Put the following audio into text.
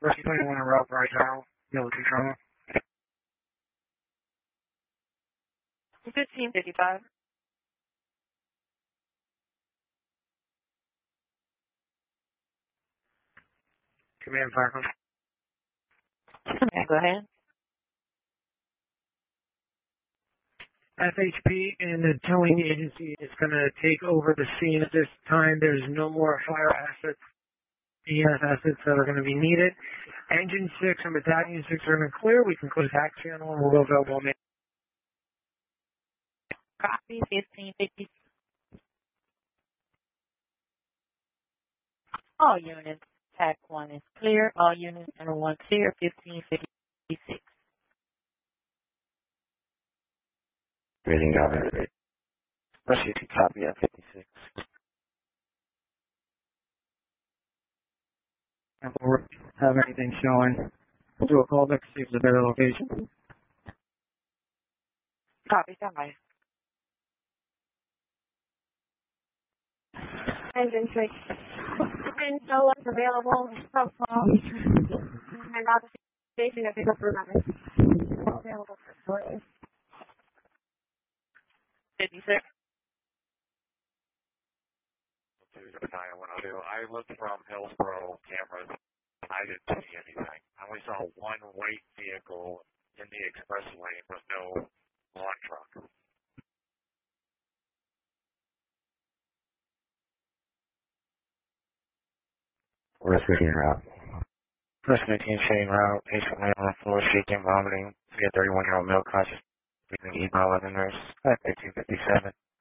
Rescue 21 en route, right now. Military trauma. 1555. Command Fireman. Command, go ahead. FHP and the towing agency is going to take over the scene at this time. There's no more fire assets, ES assets that are going to be needed. Engine 6 and Battalion 6 are going to clear. We can close hack channel and we'll go available. Copy, 1550. All units, TAC 1 is clear. All units, number 1 clear, 1556. Reading over. Rescue 2 copy at 56. If we have anything showing, we'll do a callback to see if it's a better location. Copy, stand by. Engine 6. And so what's available so far. And out of the station at pickup room available for storage. 56. 9102. I looked from Hillsborough cameras and I didn't see anything. I only saw one white vehicle in the express lane with no lawn truck. Rescue team route. Rescue team shading route. Patient lay on the floor, shaking, vomiting. We had 31-year-old male conscious breathing, EMO 11 nurse. 257.